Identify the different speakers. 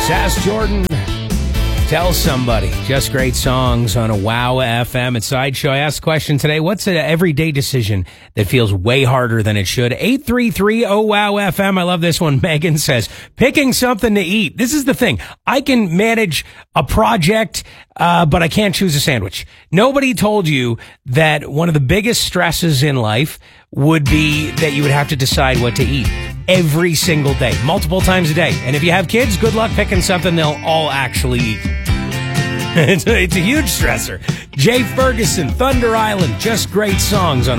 Speaker 1: Sass Jordan, Tell Somebody. Just great songs on a WOW FM. It's Sideshow. I asked the question today, what's an everyday decision that feels way harder than it should? 833-WOW-FM. I love this one. Megan says, picking something to eat. This is the thing. I can manage a project, but I can't choose a sandwich. Nobody told you that one of the biggest stresses in life would be that you would have to decide what to eat every single day, multiple times a day. And if you have kids, good luck picking something they'll all actually eat. It's a huge stressor. Jay Ferguson, Thunder Island, just great songs on